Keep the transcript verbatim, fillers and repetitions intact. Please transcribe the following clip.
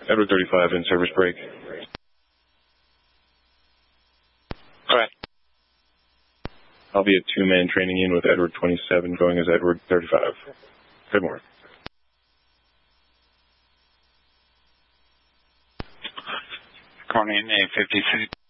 Edward thirty-five in service break. Correct. I'll be a two-man training in with Edward twenty-seven going as Edward thirty-five. Good morning. Corning A fifty-six.